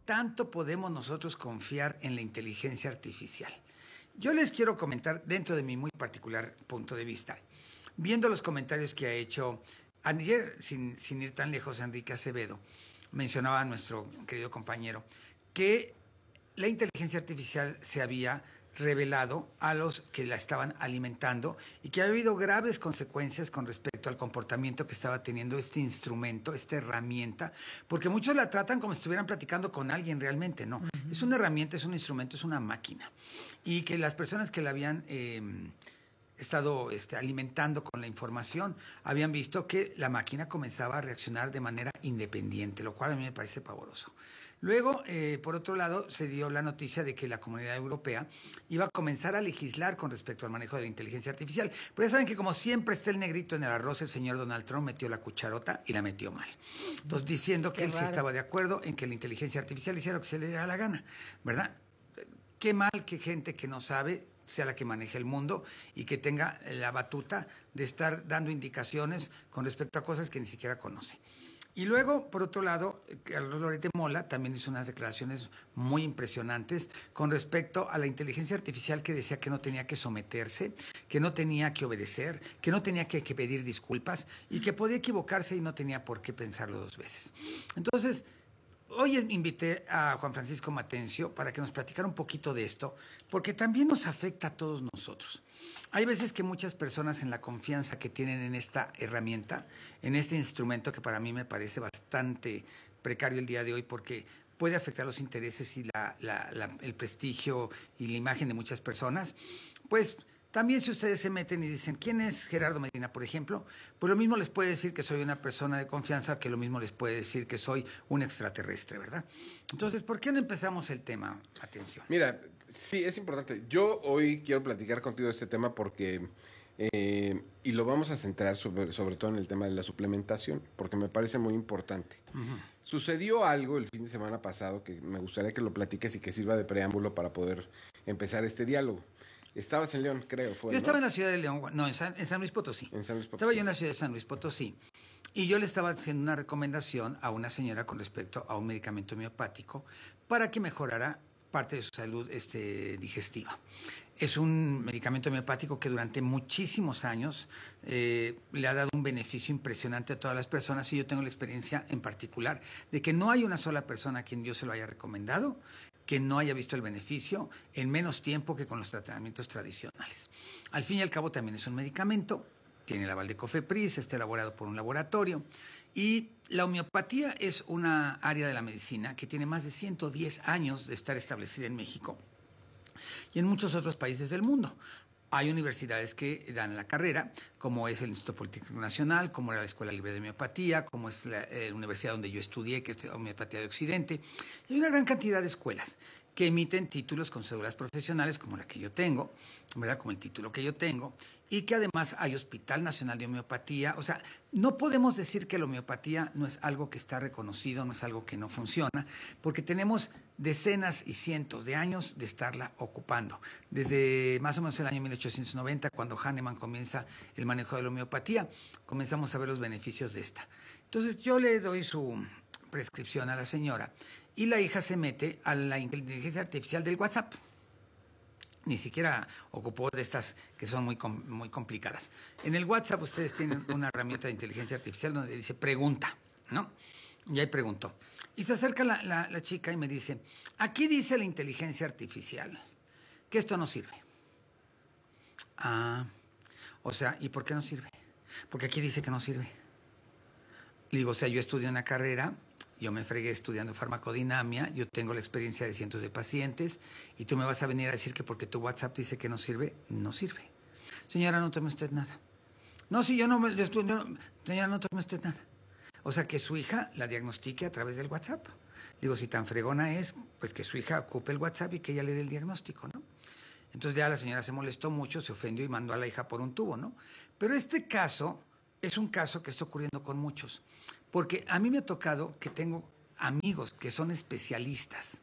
tanto podemos nosotros confiar en la inteligencia artificial? Yo les quiero comentar dentro de mi muy particular punto de vista. Viendo los comentarios que ha hecho ayer, sin ir tan lejos, Enrique Acevedo, mencionaba a nuestro querido compañero que la inteligencia artificial se había revelado a los que la estaban alimentando y que ha habido graves consecuencias con respecto al comportamiento que estaba teniendo este instrumento, esta herramienta, porque muchos la tratan como si estuvieran platicando con alguien realmente, no. Es una herramienta, es un instrumento, es una máquina. Y que las personas que la habían estado alimentando con la información habían visto que la máquina comenzaba a reaccionar de manera independiente, lo cual a mí me parece pavoroso. Luego, por otro lado, se dio la noticia de que la Comunidad Europea iba a comenzar a legislar con respecto al manejo de la inteligencia artificial. Pero ya saben que como siempre está el negrito en el arroz, el señor Donald Trump metió la cucharota y la metió mal. Entonces, diciendo que él sí estaba de acuerdo en que la inteligencia artificial hiciera lo que se le diera la gana, ¿verdad? Qué mal que gente que no sabe sea la que maneje el mundo y que tenga la batuta de estar dando indicaciones con respecto a cosas que ni siquiera conoce. Y luego, por otro lado, Carlos Loret Mola también hizo unas declaraciones muy impresionantes con respecto a la inteligencia artificial, que decía que no tenía que someterse, que no tenía que obedecer, que no tenía que pedir disculpas y que podía equivocarse y no tenía por qué pensarlo dos veces. Entonces, hoy invité a Juan Francisco Matencio para que nos platicara un poquito de esto, porque también nos afecta a todos nosotros. Hay veces que muchas personas, en la confianza que tienen en esta herramienta, en este instrumento que para mí me parece bastante precario el día de hoy, porque puede afectar los intereses y el prestigio y la imagen de muchas personas, pues también si ustedes se meten y dicen, ¿quién es Gerardo Medina, por ejemplo? Pues lo mismo les puede decir que soy una persona de confianza, que lo mismo les puede decir que soy un extraterrestre, ¿verdad? Entonces, ¿por qué no empezamos el tema? Atención. Mira, sí, es importante. Yo hoy quiero platicar contigo de este tema porque, y lo vamos a centrar sobre todo en el tema de la suplementación, porque me parece muy importante. Sucedió algo el fin de semana pasado que me gustaría que lo platiques y que sirva de preámbulo para poder empezar este diálogo. Estabas en León, creo, fue. Yo estaba en la ciudad de León, no, en San Luis Potosí. En San Luis Potosí. Estaba yo en la ciudad de San Luis Potosí y yo le estaba haciendo una recomendación a una señora con respecto a un medicamento homeopático para que mejorara parte de su salud digestiva. Es un medicamento homeopático que durante muchísimos años le ha dado un beneficio impresionante a todas las personas, y yo tengo la experiencia en particular de que no hay una sola persona a quien yo se lo haya recomendado que no haya visto el beneficio en menos tiempo que con los tratamientos tradicionales. Al fin y al cabo también es un medicamento, tiene el aval de COFEPRIS, está elaborado por un laboratorio, y la homeopatía es una área de la medicina que tiene más de 110 años de estar establecida en México y en muchos otros países del mundo. Hay universidades que dan la carrera, como es el Instituto Politécnico Nacional, como era la Escuela Libre de Homeopatía, como es la universidad donde yo estudié, que es Homeopatía de Occidente. Y hay una gran cantidad de escuelas que emiten títulos con cédulas profesionales, como la que yo tengo, ¿verdad? Como el título que yo tengo, y que además hay Hospital Nacional de Homeopatía. O sea, no podemos decir que la homeopatía no es algo que está reconocido, no es algo que no funciona, porque tenemos decenas y cientos de años de estarla ocupando. Desde más o menos el año 1890, cuando Hahnemann comienza el manejo de la homeopatía, comenzamos a ver los beneficios de esta. Entonces yo le doy su prescripción a la señora y la hija se mete a la inteligencia artificial del WhatsApp. Ni siquiera ocupó de estas que son muy complicadas. En el WhatsApp ustedes tienen una herramienta de inteligencia artificial donde dice pregunta, ¿no? Y ahí preguntó. Y se acerca la chica y me dice, aquí dice la inteligencia artificial que esto no sirve. Ah, o sea, ¿y por qué no sirve? Porque aquí dice que no sirve. Le digo, o sea, yo estudié una carrera, yo me fregué estudiando farmacodinamia, yo tengo la experiencia de cientos de pacientes, y tú me vas a venir a decir que porque tu WhatsApp dice que no sirve, no sirve. Señora, no tome usted nada. No, si yo no me estudio, señora, no tome usted nada. O sea, que su hija la diagnostique a través del WhatsApp. Digo, si tan fregona es, pues que su hija ocupe el WhatsApp y que ella le dé el diagnóstico, ¿no? Entonces ya la señora se molestó mucho, se ofendió y mandó a la hija por un tubo, ¿no? Pero este caso es un caso que está ocurriendo con muchos. Porque a mí me ha tocado que tengo amigos que son especialistas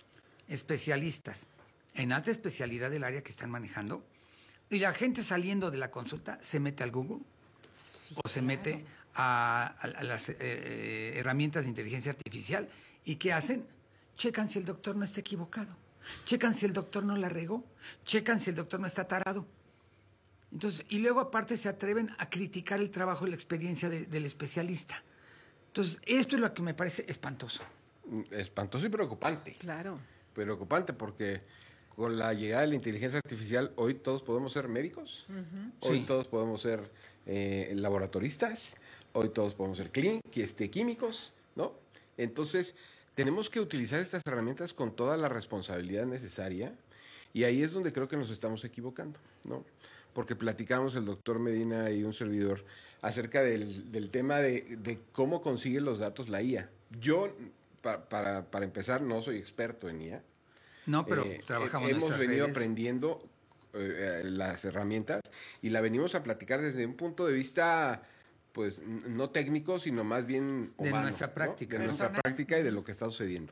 en alta especialidad del área que están manejando, y la gente saliendo de la consulta se mete al Google, sí, o se mete a las herramientas de inteligencia artificial, y ¿qué hacen? checan si el doctor no está equivocado, checan si el doctor no la regó, checan si el doctor no está tarado. Entonces, y luego aparte se atreven a criticar el trabajo y la experiencia del especialista. Entonces, esto es lo que me parece espantoso. Espantoso y preocupante. Claro. Preocupante porque con la llegada de la inteligencia artificial, hoy todos podemos ser médicos, hoy Sí. todos podemos ser laboratoristas, hoy todos podemos ser químicos, ¿no? Entonces, tenemos que utilizar estas herramientas con toda la responsabilidad necesaria y ahí es donde creo que nos estamos equivocando, ¿no? Porque platicamos el doctor Medina y un servidor acerca del tema de cómo consigue los datos la IA. Yo, para empezar, no soy experto en IA. No, pero trabajamos en Hemos nuestras venido redes. aprendiendo las herramientas y la venimos a platicar desde un punto de vista, pues, no técnico, sino más bien humano. De nuestra práctica. ¿no? De nuestra práctica y de lo que está sucediendo.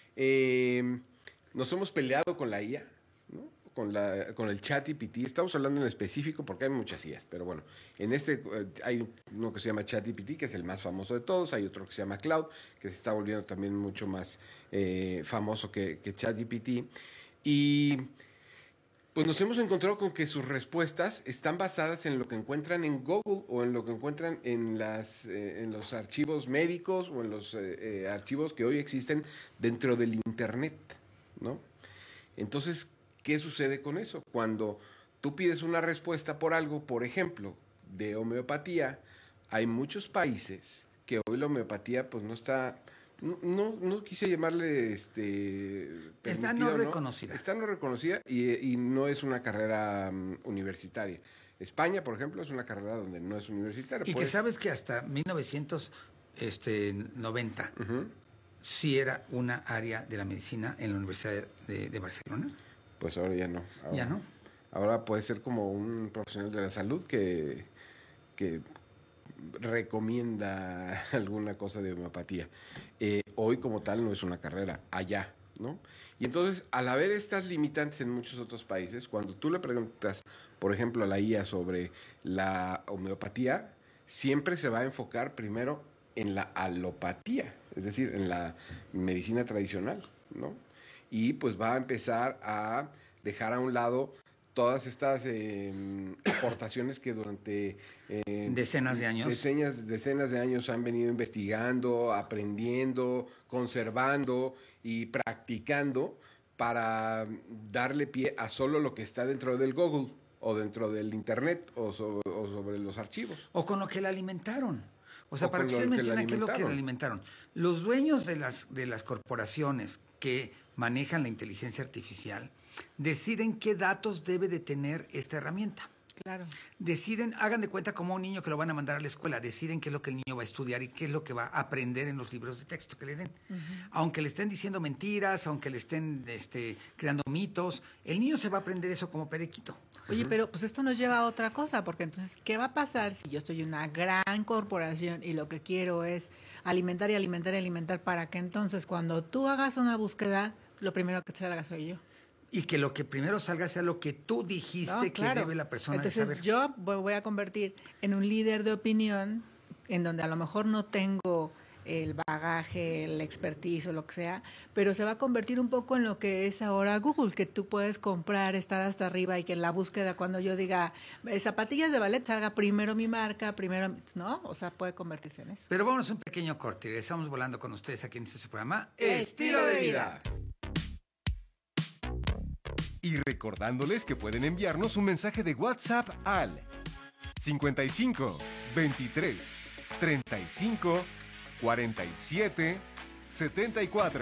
Nos hemos peleado con la IA, ¿no? Con el ChatGPT. Estamos hablando en específico porque hay muchas IAs, pero bueno, en hay uno que se llama ChatGPT, que es el más famoso de todos, hay otro que se llama Cloud, que se está volviendo también mucho más famoso que ChatGPT, y pues nos hemos encontrado con que sus respuestas están basadas en lo que encuentran en Google o en lo que encuentran en los archivos médicos o en los archivos que hoy existen dentro del Internet, ¿no? Entonces, ¿qué sucede con eso? Cuando tú pides una respuesta por algo, por ejemplo, de homeopatía, hay muchos países que hoy la homeopatía pues no está, no quise llamarle Está no reconocida. Está no reconocida y no es una carrera universitaria. España, por ejemplo, es una carrera donde no es universitaria. Y que sabes que hasta 1990 sí era una área de la medicina en la Universidad de Barcelona. Pues ahora ya no. Ya no. Ahora puede ser como un profesional de la salud que recomienda alguna cosa de homeopatía. Hoy como tal no es una carrera, allá, ¿no? Y entonces, al haber estas limitantes en muchos otros países, cuando tú le preguntas, por ejemplo, a la IA sobre la homeopatía, siempre se va a enfocar primero en la alopatía, es decir, en la medicina tradicional, ¿no? Y pues va a empezar a dejar a un lado todas estas aportaciones que durante decenas de años decenas de años han venido investigando, aprendiendo, conservando y practicando para darle pie a solo lo que está dentro del Google o dentro del Internet o sobre los archivos. O con lo que la alimentaron. O sea, O para con que ustedes lo me que la entiendan qué es lo que la alimentaron. alimentaron. Los dueños de las corporaciones que manejan la inteligencia artificial deciden qué datos debe de tener esta herramienta. Claro. Deciden, hagan de cuenta como un niño que lo van a mandar a la escuela, deciden qué es lo que el niño va a estudiar y qué es lo que va a aprender en los libros de texto que le den. Aunque le estén diciendo mentiras, aunque le estén creando mitos, el niño se va a aprender eso como periquito. Oye, pero pues esto nos lleva a otra cosa, porque entonces, ¿qué va a pasar si yo estoy una gran corporación y lo que quiero es alimentar y alimentar y alimentar para que entonces cuando tú hagas una búsqueda, lo primero que te salga soy yo? Y que lo que primero salga sea lo que tú dijiste No, claro. que debe la persona entonces, de saber. yo voy a convertir en un líder de opinión en donde a lo mejor no tengo el bagaje, el expertise o lo que sea, pero se va a convertir un poco en lo que es ahora Google, que tú puedes comprar, estar hasta arriba y que en la búsqueda cuando yo diga zapatillas de ballet salga primero mi marca, primero, ¿no? O sea, puede convertirse en eso. Pero vámonos a un pequeño corte y regresamos volando con ustedes aquí en este su programa Estilo de Vida. Y recordándoles que pueden enviarnos un mensaje de WhatsApp al 55 23 35 47 74.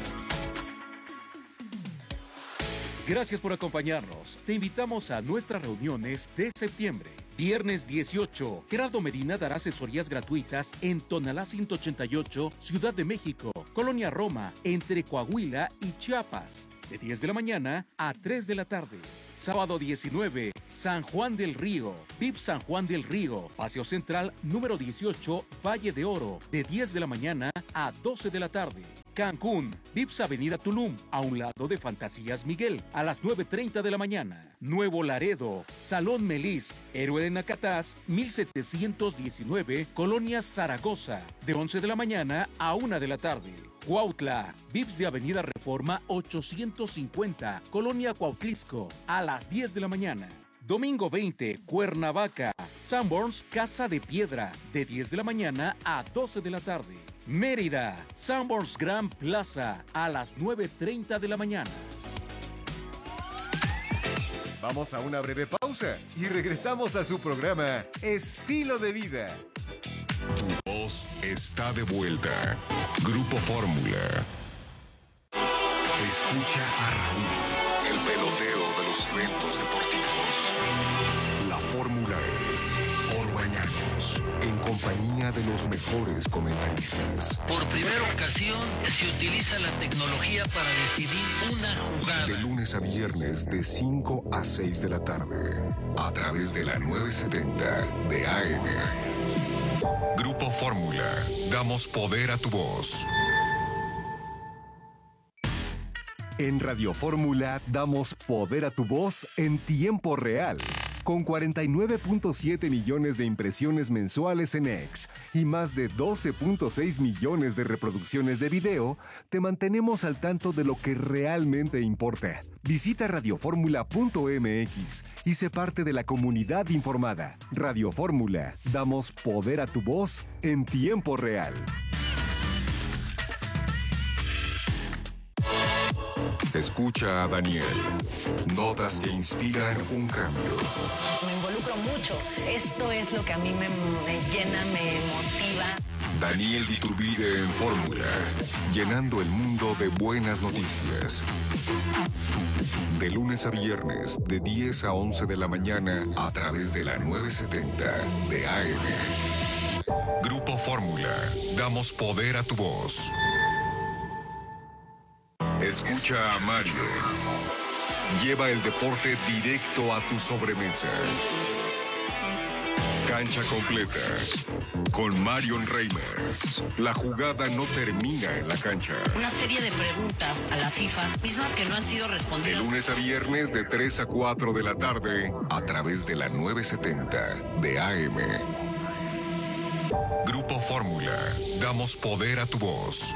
Gracias por acompañarnos. Te invitamos a nuestras reuniones de septiembre. Viernes 18, Gerardo Medina dará asesorías gratuitas en Tonalá 188, Ciudad de México, Colonia Roma, entre Coahuila y Chiapas, de 10 de la mañana a 3 de la tarde. Sábado 19, San Juan del Río, VIP San Juan del Río, Paseo Central número 18, Valle de Oro, de 10 de la mañana a 12 de la tarde. Cancún, VIPS Avenida Tulum, a un lado de Fantasías Miguel, a las 9:30 de la mañana. Nuevo Laredo, Salón Melis, Héroe de Nacatás, 1719, Colonia Zaragoza, de 11 de la mañana a 1 de la tarde. Cuautla, VIPS de Avenida Reforma 850, Colonia Cuautlisco, a las 10 de la mañana. Domingo 20, Cuernavaca, Sanborns Casa de Piedra, de 10 de la mañana a 12 de la tarde. Mérida, Sanborns Grand Plaza, a las 9:30 de la mañana. Vamos a una breve pausa y regresamos a su programa Estilo de Vida. Tu voz está de vuelta. Grupo Fórmula. Escucha a Raúl, el peloteo de los eventos deportivos. La Fórmula es Orbañanos, en compañía de los mejores comentaristas. Por primera ocasión se utiliza la tecnología para decidir una jugada. De lunes a viernes de 5 a 6 de la tarde, a través de la 970 de AM. Grupo Fórmula, damos poder a tu voz. En Radio Fórmula damos poder a tu voz en tiempo real. Con 49.7 millones de impresiones mensuales en X y más de 12.6 millones de reproducciones de video, te mantenemos al tanto de lo que realmente importa. Visita radioformula.mx y sé parte de la comunidad informada. Radio Fórmula, damos poder a tu voz en tiempo real. Escucha a Daniel. Notas que inspiran un cambio. Me involucro mucho. Esto es lo que a mí me llena, me motiva. Daniel Iturbide en Fórmula, llenando el mundo de buenas noticias. De lunes a viernes, de 10 a 11 de la mañana, a través de la 970 de AM. Grupo Fórmula, damos poder a tu voz. Escucha a Mario. Lleva el deporte directo a tu sobremesa. Cancha completa. Con Marion Reimers. La jugada no termina en la cancha. Una serie de preguntas a la FIFA, mismas que no han sido De respondidas. lunes a viernes de 3 a 4 de la tarde, a través de la 970 de AM. Grupo Fórmula. Damos poder a tu voz.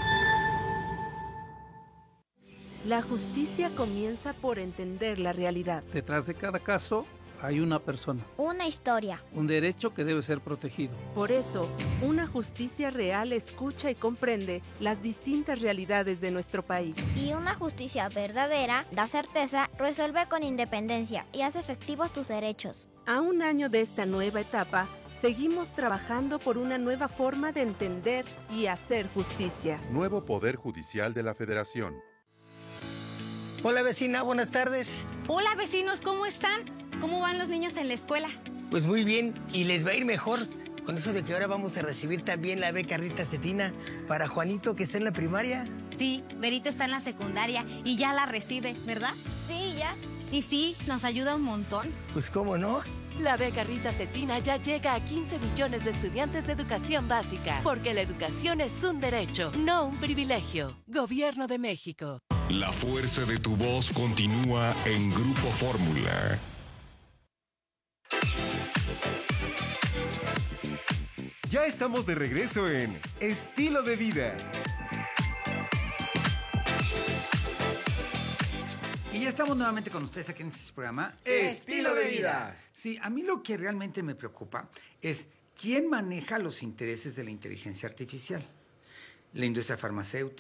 La justicia comienza por entender la realidad. Detrás de cada caso hay una persona, una historia, un derecho que debe ser protegido. Por eso, una justicia real escucha y comprende las distintas realidades de nuestro país. Y una justicia verdadera da certeza, resuelve con independencia y hace efectivos tus derechos. A un año de esta nueva etapa, seguimos trabajando por una nueva forma de entender y hacer justicia. Nuevo Poder Judicial de la Federación. Hola vecina, buenas tardes. Hola vecinos, ¿cómo están? ¿Cómo van los niños en la escuela? Pues muy bien, y les va a ir mejor con eso de que ahora vamos a recibir también la beca Rita Cetina para Juanito, que está en la primaria. Sí, Berito está en la secundaria y ya la recibe, ¿verdad? Sí, ya. Y sí, nos ayuda un montón. Pues cómo no. La beca Rita Cetina ya llega a 15 millones de estudiantes de educación básica, porque la educación es un derecho, no un privilegio. Gobierno de México. La fuerza de tu voz continúa en Grupo Fórmula. Ya estamos de regreso en Estilo de Vida. Y ya estamos nuevamente con ustedes aquí en este programa Estilo de Vida. Sí, a mí lo que realmente me preocupa es quién maneja los intereses de la inteligencia artificial. La industria farmacéutica,